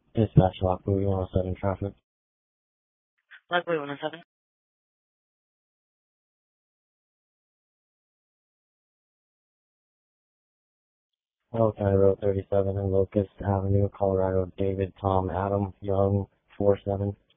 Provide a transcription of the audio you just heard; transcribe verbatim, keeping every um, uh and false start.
Dispatch Lockwood one oh seven traffic. Lockwood one oh seven. L County Road thirty-seven and Locust Avenue, Colorado. David Tom Adam Young four seven.